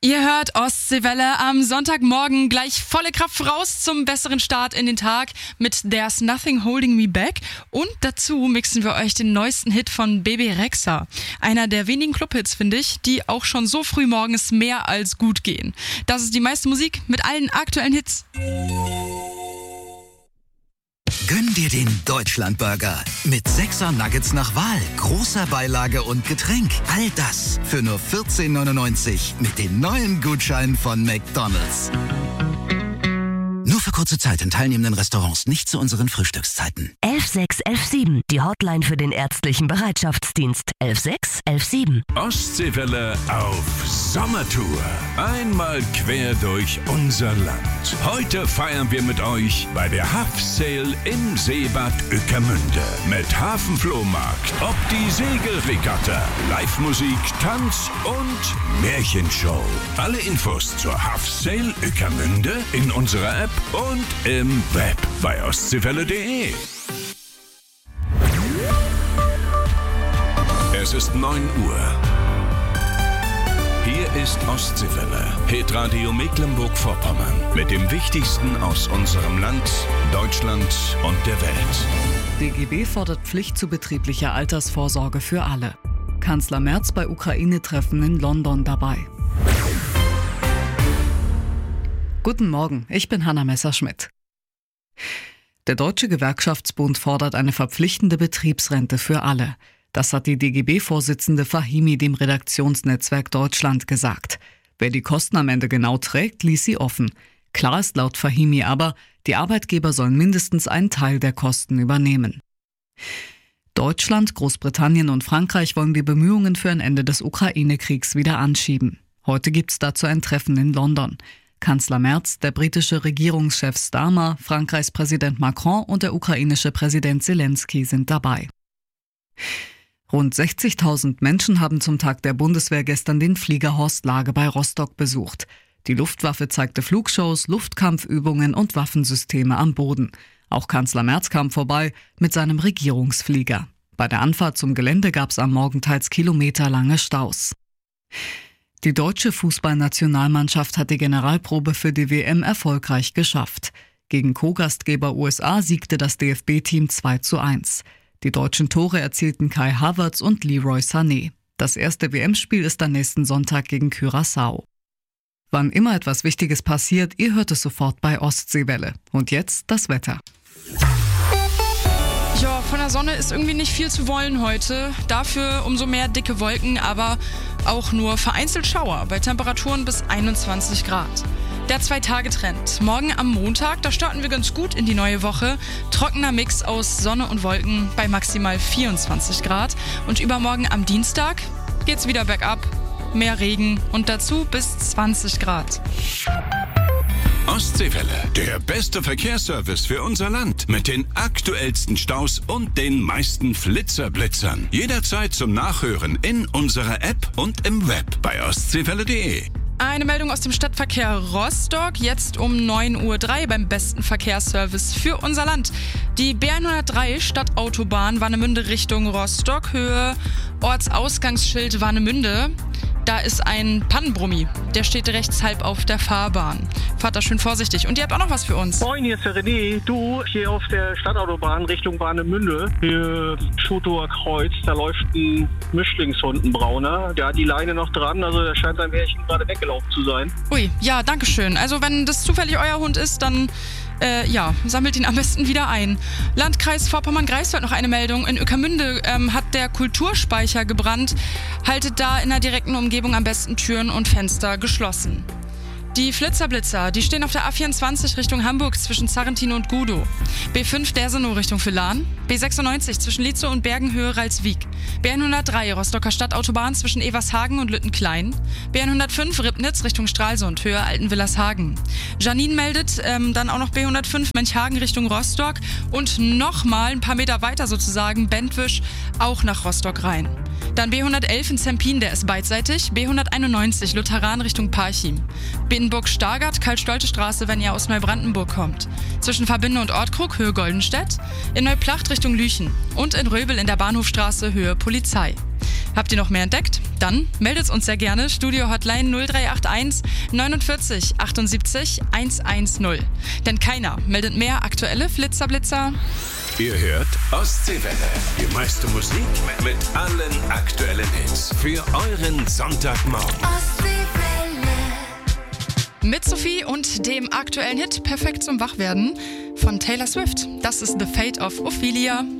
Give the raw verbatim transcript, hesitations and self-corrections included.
Ihr hört Ostseewelle am Sonntagmorgen, gleich volle Kraft voraus zum besseren Start in den Tag mit There's Nothing Holding Me Back. Und dazu mixen wir euch den neuesten Hit von Bebe Rexha. Einer der wenigen Clubhits, finde ich, die auch schon so früh morgens mehr als gut gehen. Das ist die meiste Musik mit allen aktuellen Hits. Gönn dir den Deutschlandburger mit sechser Nuggets nach Wahl, großer Beilage und Getränk. All das für nur vierzehn neunundneunzig mit dem neuen Gutschein von McDonald's. Nur für kurze Zeit in teilnehmenden Restaurants, nicht zu unseren Frühstückszeiten. elf sechs elf sieben, die Hotline für den ärztlichen Bereitschaftsdienst. elf sechs elf sieben. Ostseewelle auf Sommertour. Einmal quer durch unser Land. Heute feiern wir mit euch bei der Haff Sale im Seebad Ueckermünde. Mit Hafenflohmarkt, ob die Segelregatta, Live-Musik, Tanz und Märchenshow. Alle Infos zur Haff Sale Ueckermünde in unserer App und im Web bei ostseewelle punkt de. Es ist neun Uhr. Hier ist Ostseewelle, Hitradio Mecklenburg-Vorpommern mit dem Wichtigsten aus unserem Land, Deutschland und der Welt. D G B fordert Pflicht zu betrieblicher Altersvorsorge für alle. Kanzler Merz bei Ukraine-Treffen in London dabei. Guten Morgen, ich bin Hanna Messerschmidt. Der Deutsche Gewerkschaftsbund fordert eine verpflichtende Betriebsrente für alle. Das hat die D G B-Vorsitzende Fahimi dem Redaktionsnetzwerk Deutschland gesagt. Wer die Kosten am Ende genau trägt, ließ sie offen. Klar ist laut Fahimi aber, die Arbeitgeber sollen mindestens einen Teil der Kosten übernehmen. Deutschland, Großbritannien und Frankreich wollen die Bemühungen für ein Ende des Ukraine-Kriegs wieder anschieben. Heute gibt es dazu ein Treffen in London. Kanzler Merz, der britische Regierungschef Starmer, Frankreichs Präsident Macron und der ukrainische Präsident Zelensky sind dabei. Rund sechzigtausend Menschen haben zum Tag der Bundeswehr gestern den Flieger Horst Lage bei Rostock besucht. Die Luftwaffe zeigte Flugshows, Luftkampfübungen und Waffensysteme am Boden. Auch Kanzler Merz kam vorbei mit seinem Regierungsflieger. Bei der Anfahrt zum Gelände gab es am Morgen teils kilometerlange Staus. Die deutsche Fußballnationalmannschaft hat die Generalprobe für die W M erfolgreich geschafft. Gegen Co-Gastgeber U S A siegte das D F B-Team zwei zu eins. Die deutschen Tore erzielten Kai Havertz und Leroy Sané. Das erste W M-Spiel ist am nächsten Sonntag gegen Curaçao. Wann immer etwas Wichtiges passiert, ihr hört es sofort bei Ostseewelle. Und jetzt das Wetter. Ja, von der Sonne ist irgendwie nicht viel zu wollen heute. Dafür umso mehr dicke Wolken, aber auch nur vereinzelt Schauer bei Temperaturen bis einundzwanzig Grad. Der Zwei-Tage-Trend. Morgen am Montag, da starten wir ganz gut in die neue Woche. Trockener Mix aus Sonne und Wolken bei maximal vierundzwanzig Grad. Und übermorgen am Dienstag geht's wieder bergab. Mehr Regen und dazu bis zwanzig Grad. Ostseewelle, der beste Verkehrsservice für unser Land mit den aktuellsten Staus und den meisten Flitzerblitzern. Jederzeit zum Nachhören in unserer App und im Web bei ostseewelle punkt de. Eine Meldung aus dem Stadtverkehr Rostock, jetzt um neun Uhr drei beim besten Verkehrsservice für unser Land. Die B hundertdrei Stadtautobahn Warnemünde Richtung Rostock, Höhe Ortsausgangsschild Warnemünde. Da ist ein Pannenbrummi, der steht rechts halb auf der Fahrbahn. Fahrt da schön vorsichtig. Und ihr habt auch noch was für uns. Moin, hier ist der René. Du, hier auf der Stadtautobahn Richtung Warnemünde, hier Schotower Kreuz, da läuft ein Mischlingshund, ein brauner. Der hat die Leine noch dran, also der scheint sein Märchen gerade weggelaufen zu sein. Ui, ja, danke schön. Also wenn das zufällig euer Hund ist, dann Äh, ja, sammelt ihn am besten wieder ein. Landkreis Vorpommern-Greifswald noch eine Meldung. In Ueckermünde ähm, hat der Kulturspeicher gebrannt. Haltet da in der direkten Umgebung am besten Türen und Fenster geschlossen. Die Flitzerblitzer, die stehen auf der A vierundzwanzig Richtung Hamburg zwischen Zarrentin und Gudow. B fünf Dersenow Richtung Villahn. B sechsundneunzig zwischen Lietzow und Bergenhöhe Ralswiek. B hundertdrei Rostocker Stadtautobahn zwischen Evershagen und Lüttenklein. B hundertfünf Ribnitz Richtung Stralsund, Höhe Altenwillershagen. Janine meldet ähm, dann auch noch B hundertfünf Mönchhagen Richtung Rostock und nochmal ein paar Meter weiter sozusagen Bentwisch auch nach Rostock rein. Dann B hundertelf in Zempin, der ist beidseitig. B hunderteinundneunzig Lutheran Richtung Parchim. Bindenburg-Stargard, Karl-Stolte-Straße, wenn ihr aus Neubrandenburg kommt. Zwischen Verbinde und Ortkrug, Höhe Goldenstedt. In Neuplacht Richtung Lüchen. Und in Röbel in der Bahnhofstraße, Höhe Polizei. Habt ihr noch mehr entdeckt? Dann meldet uns sehr gerne. Studio-Hotline null drei acht eins neunundvierzig achtundsiebzig hundertzehn. Denn keiner meldet mehr aktuelle Flitzerblitzer. Ihr hört Ostseewelle. Die meiste Musik mit allen aktuellen Hits. Für euren Sonntagmorgen. Mit Sophie und dem aktuellen Hit Perfekt zum Wachwerden von Taylor Swift. Das ist The Fate of Ophelia.